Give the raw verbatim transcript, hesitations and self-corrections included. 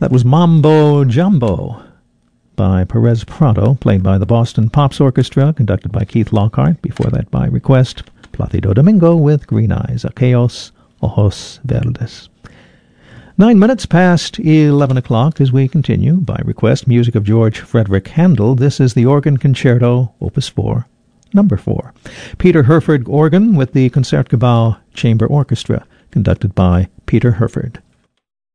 That was Mambo Jumbo by Perez Prado, played by the Boston Pops Orchestra, conducted by Keith Lockhart. Before that, by request, Placido Domingo with Green Eyes, Aquellos Ojos Verdes. Nine minutes past eleven o'clock as we continue, by request, music of George Frederick Handel. This is the Organ Concerto, Opus four, number four. Peter Herford organ with the Concertgebouw Chamber Orchestra, conducted by Peter Herford.